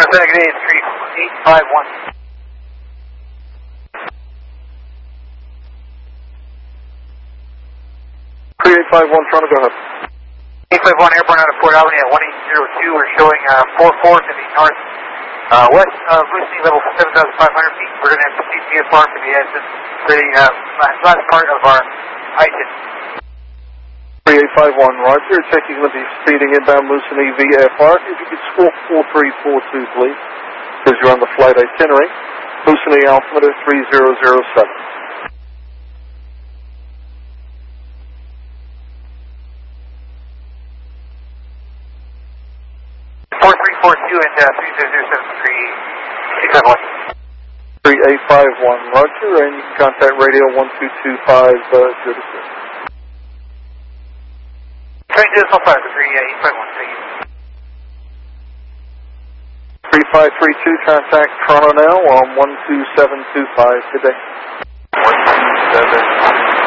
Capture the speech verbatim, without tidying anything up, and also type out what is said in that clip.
Contact today is three eight five one. three eight five one, trying to go ahead. eight five one airborne out of Port Albany at one eight zero two. We're showing uh, four four to the north uh, west of Lucy, level seven thousand five hundred feet. We're going to have to see V F R for the Edson for the uh, last part of our I T I N. three eight five one, roger. Checking with the speeding inbound Luceny V F R. If you could score four three four two, please, because you're on the flight itinerary. Luceny altimeter three zero zero seven. four three four two and uh, three zero zero seven three eight five one. three eight five one, roger, and you can contact radio one two two five, uh, good assist. Train decimal five for three eight five one, thank you. three five three two, contact Toronto now on one two seven two five, good day. one two seven